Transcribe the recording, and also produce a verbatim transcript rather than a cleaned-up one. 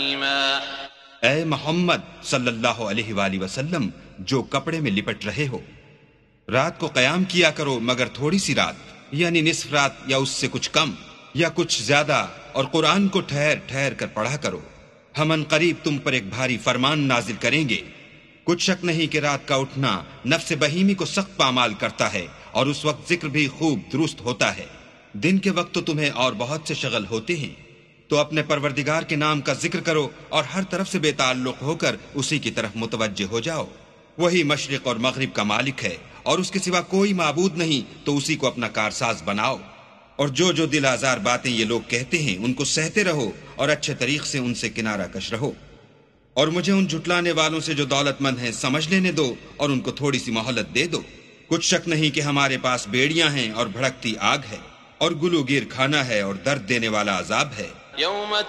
ऐ मोहम्मद सल्लल्लाहु अलैहि वसल्लम, जो कपड़े में लिपट रहे हो, रात को कयाम किया करो मगर थोड़ी सी रात, यानी निस्फ रात या उससे कुछ कम या कुछ ज्यादा, और कुरान को ठहर ठहर कर पढ़ा करो। हम अनकरीब तुम पर एक भारी फरमान नाजिल करेंगे। कुछ शक नहीं कि रात का उठना नफ्स बहीमी को सख्त पामाल करता है और उस वक्त जिक्र भी खूब दुरुस्त होता है। दिन के वक्त तो तुम्हें और बहुत से शगल होते हैं, तो अपने परवरदिगार के नाम का जिक्र करो और हर तरफ से बेताल्लुक होकर उसी की तरफ मुतवज्जे हो जाओ। वही मशरिक और मगरिब का मालिक है और उसके सिवा कोई माबूद नहीं, तो उसी को अपना कारसाज बनाओ। और जो जो दिल आजार बातें ये लोग कहते हैं उनको सहते रहो और अच्छे तरीके से उनसे किनारा कश रहो। और मुझे उन झुटलाने वालों से जो दौलतमंद हैं समझ लेने दो और उनको थोड़ी सी मोहलत दे दो। कुछ शक नहीं कि हमारे पास बेड़ियां हैं और भड़कती आग है और गुलूगीर खाना है और दर्द देने वाला अजाब है।